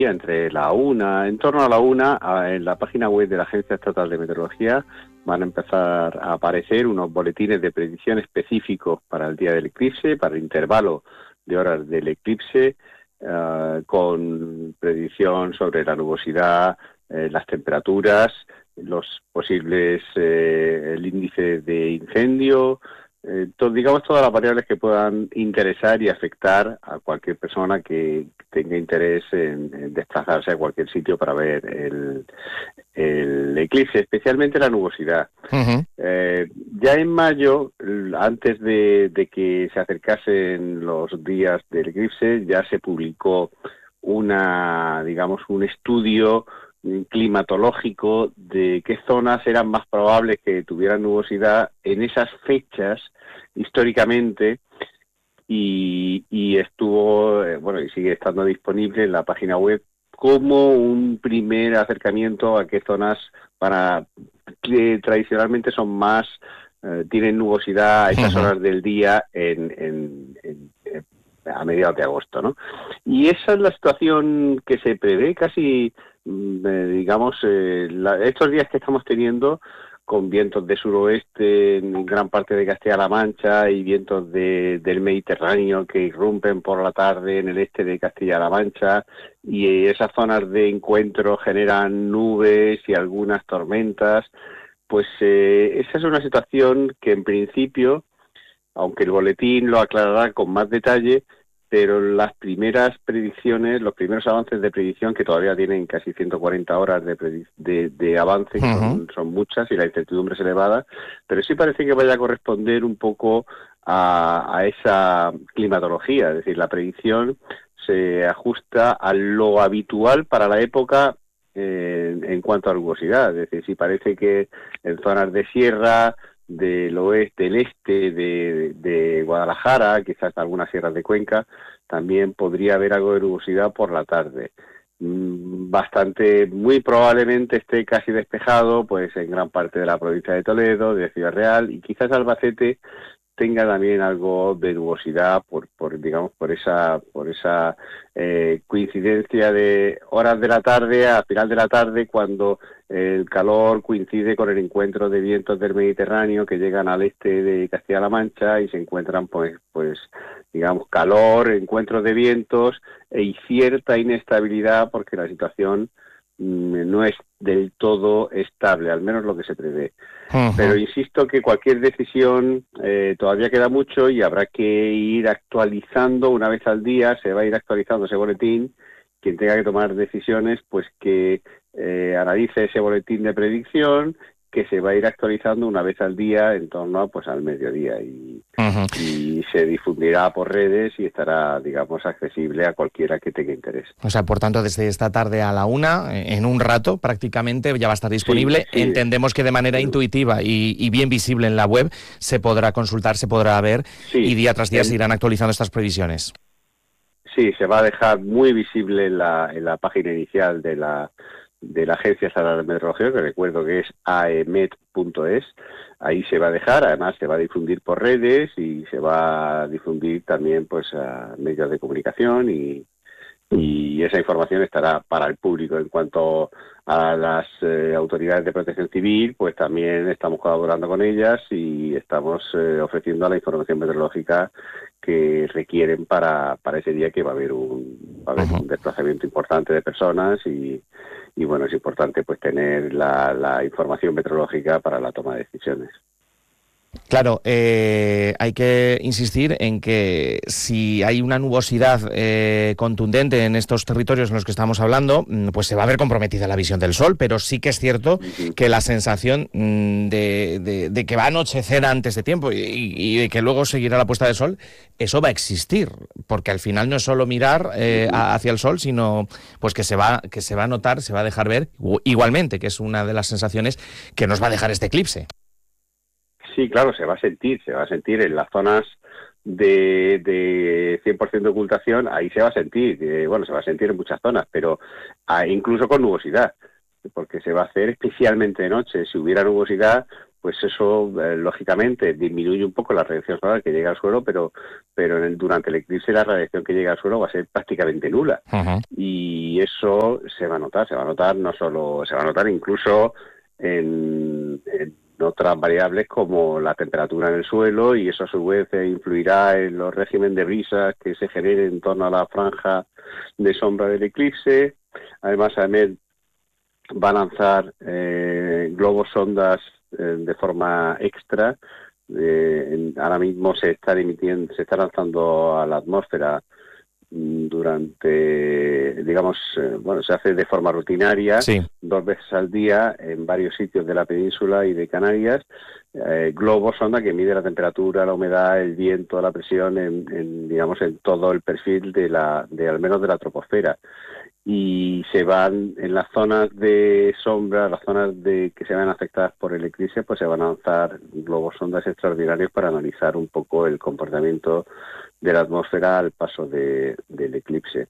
entre la una, en torno a la una, en la página web de la Agencia Estatal de Meteorología van a empezar a aparecer unos boletines de predicción específicos para el día del eclipse, para el intervalo de horas del eclipse, con predicción sobre la nubosidad, las temperaturas, los posibles, el índice de incendio, digamos todas las variables que puedan interesar y afectar a cualquier persona que tenga interés en desplazarse a cualquier sitio para ver el eclipse, especialmente la nubosidad. Uh-huh. Ya en mayo, antes de que se acercasen los días del eclipse, ya se publicó un estudio climatológico de qué zonas eran más probables que tuvieran nubosidad en esas fechas históricamente, y estuvo, y sigue estando disponible en la página web como un primer acercamiento a qué zonas que tradicionalmente son más, tienen nubosidad a esas horas del día a mediados de agosto, ¿no? Y esa es la situación que se prevé casi, estos días que estamos teniendo, con vientos de suroeste en gran parte de Castilla-La Mancha y vientos del Mediterráneo que irrumpen por la tarde en el este de Castilla-La Mancha, y esas zonas de encuentro generan nubes y algunas tormentas. Pues esa es una situación que en principio, aunque el boletín lo aclarará con más detalle, pero las primeras predicciones, los primeros avances de predicción, que todavía tienen casi 140 horas de avance, que son muchas y la incertidumbre es elevada, pero sí parece que vaya a corresponder un poco a esa climatología, es decir, la predicción se ajusta a lo habitual para la época en cuanto a nubosidad, es decir, si parece que en zonas de sierra, del oeste, del este de Guadalajara, quizás algunas sierras de Cuenca, también podría haber algo de nubosidad por la tarde. Muy probablemente esté casi despejado, pues en gran parte de la provincia de Toledo, de Ciudad Real, y quizás Albacete tenga también algo de nubosidad por esa coincidencia de horas de la tarde a final de la tarde, cuando el calor coincide con el encuentro de vientos del Mediterráneo que llegan al este de Castilla-La Mancha y se encuentran calor, encuentros de vientos y cierta inestabilidad, porque la situación no es del todo estable, al menos lo que se prevé. Uh-huh. Pero insisto que cualquier decisión todavía queda mucho y habrá que ir actualizando una vez al día, se va a ir actualizando ese boletín. Quien tenga que tomar decisiones, pues que analice ese boletín de predicción, que se va a ir actualizando una vez al día en torno al mediodía, y se difundirá por redes y estará, accesible a cualquiera que tenga interés. O sea, por tanto, desde esta tarde a la una, en un rato prácticamente ya va a estar disponible. Sí. Entendemos que de manera intuitiva y bien visible en la web se podrá consultar, se podrá ver, y día tras día se irán actualizando estas previsiones. Sí, se va a dejar muy visible en la página inicial de la Agencia Estatal de Meteorología, que recuerdo que es aemet.es. Ahí se va a dejar, además se va a difundir por redes y se va a difundir también a medios de comunicación, y esa información estará para el público. En cuanto a las autoridades de protección civil, pues también estamos colaborando con ellas y estamos ofreciendo la información meteorológica que requieren para ese día, que va a haber un desplazamiento importante de personas, y es importante tener la información meteorológica para la toma de decisiones. Claro, hay que insistir en que si hay una nubosidad contundente en estos territorios en los que estamos hablando, pues se va a ver comprometida la visión del sol, pero sí que es cierto que la sensación de que va a anochecer antes de tiempo y de que luego seguirá la puesta de sol, eso va a existir, porque al final no es solo mirar hacia el sol, sino pues que se va a notar, se va a dejar ver igualmente, que es una de las sensaciones que nos va a dejar este eclipse. Sí, claro, se va a sentir en las zonas de 100% de ocultación, ahí se va a sentir, se va a sentir en muchas zonas, pero incluso con nubosidad, porque se va a hacer especialmente de noche. Si hubiera nubosidad, pues eso lógicamente disminuye un poco la radiación solar que llega al suelo, pero durante el eclipse la radiación que llega al suelo va a ser prácticamente nula. Uh-huh. Y eso se va a notar no solo, se va a notar incluso en otras variables como la temperatura en el suelo, y eso a su vez influirá en los regímenes de brisas que se generen en torno a la franja de sombra del eclipse. Además, AEMET va a lanzar globos sondas de forma extra. Ahora mismo se está lanzando a la atmósfera durante, digamos, se hace de forma rutinaria, sí, 2 veces al día en varios sitios de la península y de Canarias, globos sonda que mide la temperatura, la humedad, el viento, la presión digamos, en todo el perfil al menos de la troposfera. Y se van en las zonas de sombra, las zonas que se ven afectadas por el eclipse, pues se van a lanzar globos sondas extraordinarios para analizar un poco el comportamiento de la atmósfera al paso del eclipse.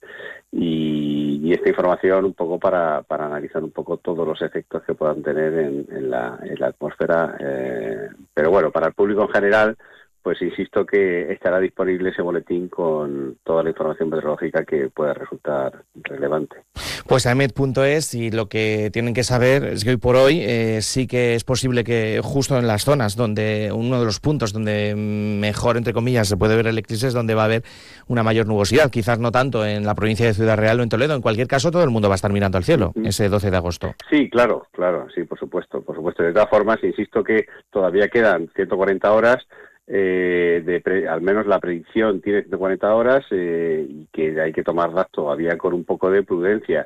Y esta información un poco para analizar un poco todos los efectos que puedan tener en la atmósfera. Pero bueno, para el público en general, pues insisto que estará disponible ese boletín con toda la información meteorológica que pueda resultar relevante. Pues aemet.es, y lo que tienen que saber es que hoy por hoy sí que es posible que justo en las zonas donde uno de los puntos donde mejor, entre comillas, se puede ver el eclipse es donde va a haber una mayor nubosidad, quizás no tanto en la provincia de Ciudad Real o en Toledo. En cualquier caso, todo el mundo va a estar mirando al cielo ese 12 de agosto. Sí, claro, sí, por supuesto. De todas formas, insisto que todavía quedan 140 horas. Al menos la predicción tiene 140 horas y que hay que tomarlas todavía con un poco de prudencia,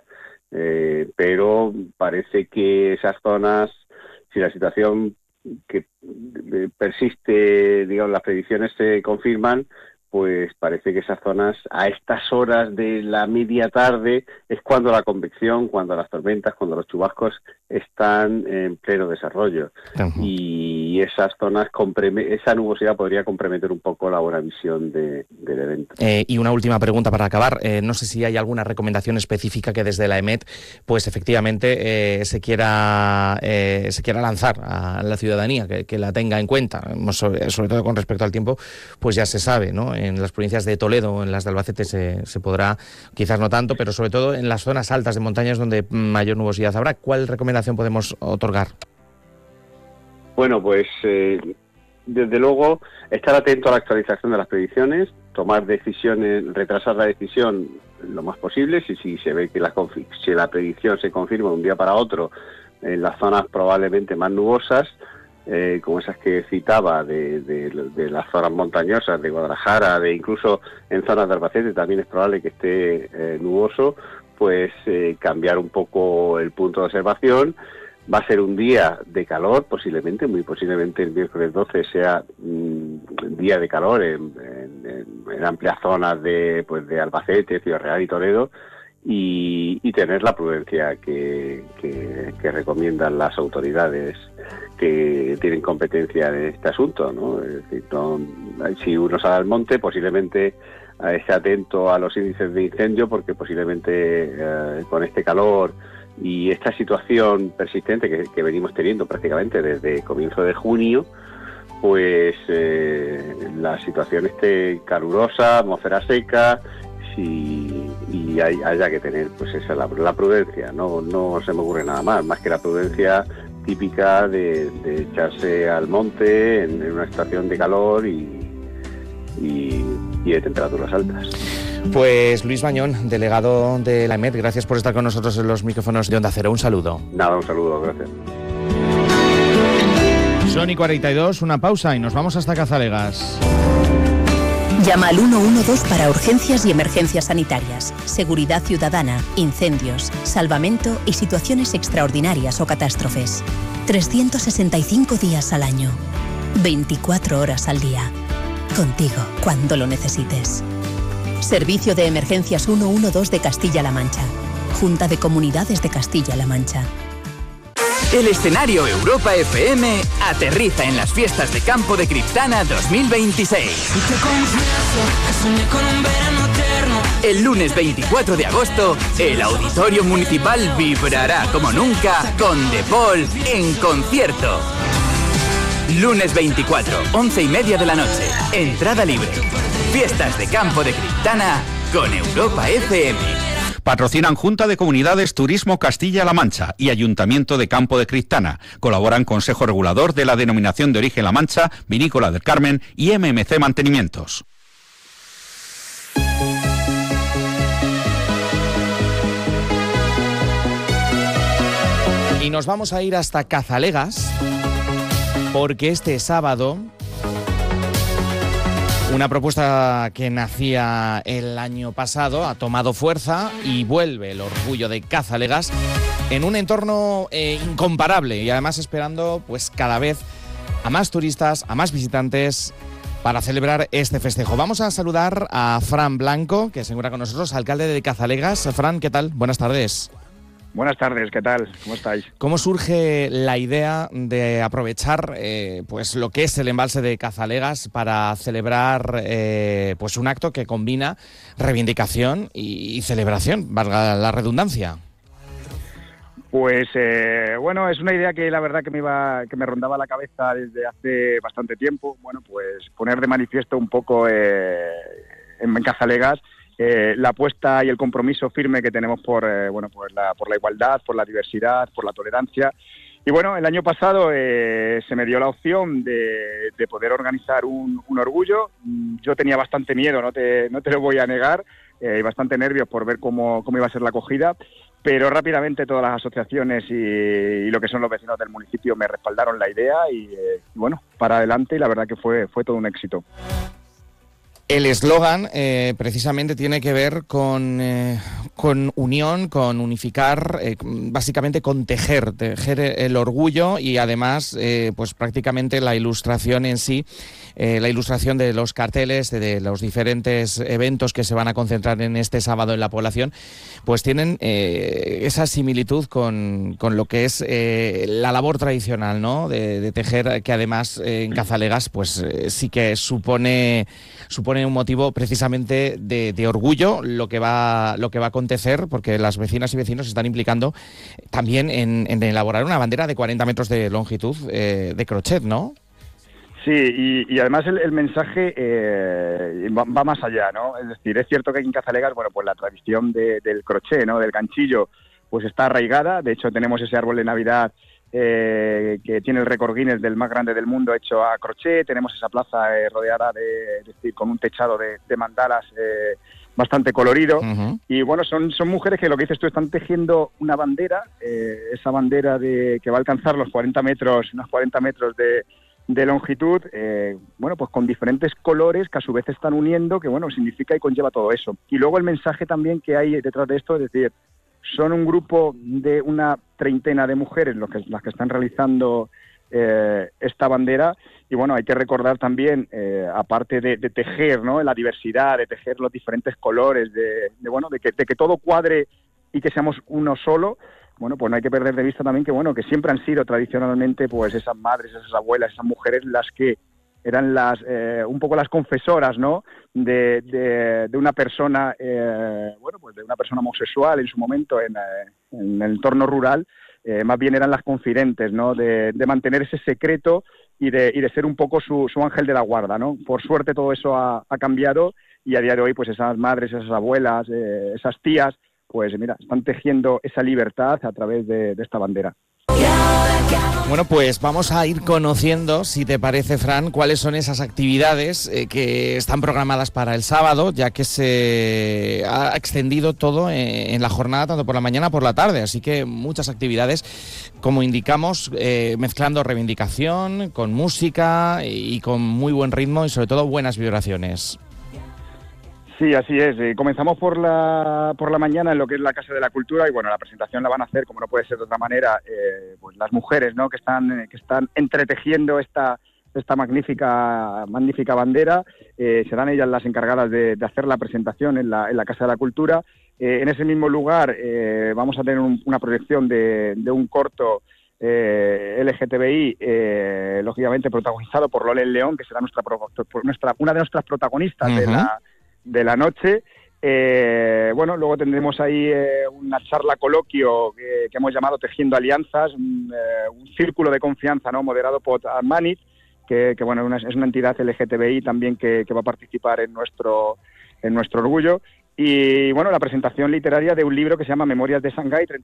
pero parece que esas zonas, si la situación que persiste, digamos, las predicciones se confirman, pues parece que esas zonas a estas horas de la media tarde es cuando la convección, cuando las tormentas, cuando los chubascos están en pleno desarrollo. Uh-huh. Y esas zonas, esa nubosidad podría comprometer un poco la buena visión del evento. Y una última pregunta para acabar. No sé si hay alguna recomendación específica que desde la AEMET, pues efectivamente se quiera lanzar a la ciudadanía, que la tenga en cuenta, sobre todo con respecto al tiempo, pues ya se sabe, ¿no? En las provincias de Toledo, en las de Albacete se podrá, quizás no tanto, pero sobre todo en las zonas altas de montañas donde mayor nubosidad habrá. ¿Cuál recomendación podemos otorgar? Bueno, pues desde luego estar atento a la actualización de las predicciones, tomar decisiones, retrasar la decisión lo más posible, si se ve que si la predicción se confirma de un día para otro en las zonas probablemente más nubosas, como esas que citaba de las zonas montañosas de Guadalajara, de incluso en zonas de Albacete también es probable que esté nuboso, pues cambiar un poco el punto de observación. Va a ser un día de calor, muy posiblemente el miércoles 12 sea día de calor en amplias zonas de Albacete, Ciudad Real y Toledo, y tener la prudencia que recomiendan las autoridades que tienen competencia en este asunto, ¿no? Es decir, si uno sale al monte, posiblemente esté atento a los índices de incendio, porque posiblemente con este calor y esta situación persistente que venimos teniendo prácticamente desde comienzo de junio, pues la situación esté calurosa, atmósfera seca, y haya que tener pues esa la prudencia. No se me ocurre nada más que la prudencia típica de echarse al monte en una estación de calor y de temperaturas altas. Pues Luis Bañón, delegado de la AEMET, gracias por estar con nosotros en los micrófonos de Onda Cero. Un saludo. Nada, un saludo, gracias. Son y 42, una pausa y nos vamos hasta Cazalegas. Llama al 112 para urgencias y emergencias sanitarias, seguridad ciudadana, incendios, salvamento y situaciones extraordinarias o catástrofes. 365 días al año, 24 horas al día. Contigo cuando lo necesites. Servicio de Emergencias 112 de Castilla-La Mancha. Junta de Comunidades de Castilla-La Mancha. El escenario Europa FM aterriza en las fiestas de campo de Criptana 2026. El lunes 24 de agosto, el Auditorio Municipal vibrará como nunca con The Paul en concierto. Lunes 24, 11:30 de la noche. Entrada libre. Fiestas de Campo de Criptana con Europa FM. Patrocinan Junta de Comunidades Turismo Castilla-La Mancha y Ayuntamiento de Campo de Criptana. Colaboran Consejo Regulador de la Denominación de Origen La Mancha, Vinícola del Carmen y MMC Mantenimientos. Y nos vamos a ir hasta Cazalegas, porque este sábado una propuesta que nacía el año pasado ha tomado fuerza y vuelve el orgullo de Cazalegas en un entorno incomparable y además esperando pues cada vez a más turistas, a más visitantes para celebrar este festejo. Vamos a saludar a Fran Blanco, que se encuentra con nosotros, alcalde de Cazalegas. Fran, ¿qué tal? Buenas tardes. Buenas tardes, ¿qué tal? ¿Cómo estáis? ¿Cómo surge la idea de aprovechar pues lo que es el embalse de Cazalegas para celebrar pues un acto que combina reivindicación y celebración, valga la redundancia? Pues bueno, es una idea que la verdad que me rondaba la cabeza desde hace bastante tiempo. Bueno, pues poner de manifiesto un poco en Cazalegas la apuesta y el compromiso firme que tenemos por la igualdad, por la diversidad, por la tolerancia. Y bueno, el año pasado se me dio la opción de poder organizar un orgullo. Yo tenía bastante miedo, no te lo voy a negar, y bastante nervios por ver cómo iba a ser la acogida, pero rápidamente todas las asociaciones y lo que son los vecinos del municipio me respaldaron la idea y bueno, para adelante, y la verdad que fue todo un éxito. El eslogan precisamente tiene que ver con unión, con unificar, básicamente con tejer el orgullo y además pues prácticamente la ilustración en sí, la ilustración de los carteles, de los diferentes eventos que se van a concentrar en este sábado en la población, pues tienen esa similitud con lo que es la labor tradicional, ¿no? de tejer, que además en Cazalegas pues sí que supone un motivo precisamente de orgullo lo que va a acontecer, porque las vecinas y vecinos se están implicando también en elaborar una bandera de 40 metros de longitud de crochet, ¿no? Sí, y además el mensaje va más allá, ¿no? Es decir, es cierto que aquí en Cazalegas, bueno, pues la tradición del crochet, ¿no? Del ganchillo, pues está arraigada. De hecho, tenemos ese árbol de Navidad que tiene el récord Guinness del más grande del mundo hecho a crochet. Tenemos esa plaza rodeada con un techado de mandalas bastante colorido. Uh-huh. Y bueno, son mujeres que, lo que dices tú, están tejiendo una bandera, esa bandera que va a alcanzar unos 40 metros de longitud, bueno, pues con diferentes colores que a su vez están uniendo, que bueno, significa y conlleva todo eso. Y luego el mensaje también que hay detrás de esto, es decir, son un grupo de una treintena de mujeres las que están realizando esta bandera, y bueno, hay que recordar también, aparte de tejer, ¿no?, la diversidad, de tejer los diferentes colores, de que todo cuadre y que seamos uno solo. Bueno, pues no hay que perder de vista también que bueno, que siempre han sido tradicionalmente pues esas madres, esas abuelas, esas mujeres las que eran un poco las confesoras, ¿no?, de una persona, bueno, pues de una persona homosexual en su momento en el entorno rural. Más bien eran las confidentes, ¿no?, de mantener ese secreto y de ser un poco su ángel de la guarda, ¿no? Por suerte todo eso ha cambiado, y a día de hoy pues esas madres, esas abuelas, esas tías, pues mira, están tejiendo esa libertad a través de esta bandera. Bueno, pues vamos a ir conociendo, si te parece, Fran, cuáles son esas actividades que están programadas para el sábado, ya que se ha extendido todo en la jornada, tanto por la mañana como por la tarde. Así que muchas actividades, como indicamos, mezclando reivindicación con música y con muy buen ritmo y sobre todo buenas vibraciones. Sí, así es. Comenzamos por la mañana en lo que es la Casa de la Cultura, y bueno, la presentación la van a hacer, como no puede ser de otra manera, pues las mujeres, ¿no?, que están entretejiendo esta magnífica bandera. Serán ellas las encargadas de hacer la presentación en la Casa de la Cultura. En ese mismo lugar vamos a tener una proyección de un corto LGTBI, lógicamente protagonizado por Lolen León, que será una de nuestras protagonistas. Uh-huh. de la noche. Bueno, luego tendremos ahí una charla coloquio que hemos llamado Tejiendo Alianzas, un círculo de confianza, ¿no?, moderado por Armanit, que bueno, es una entidad LGTBI también que va a participar en nuestro orgullo. Y bueno, la presentación literaria de un libro que se llama Memorias de Shanghái,